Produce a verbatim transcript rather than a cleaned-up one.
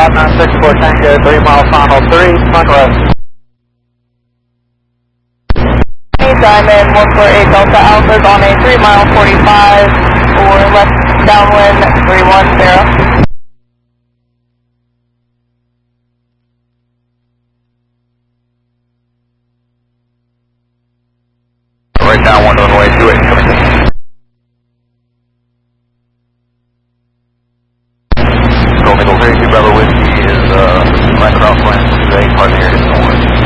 five nine six four Tango, three mile final three, Monroe. Diamond one four eight Delta Alpha is on a three mile forty-five or left downwind three one zero. Right downwind on the way to it, coming in. Gold Nickel three two Bravo Whiskey is uh, right about Flint, today, part of the area north.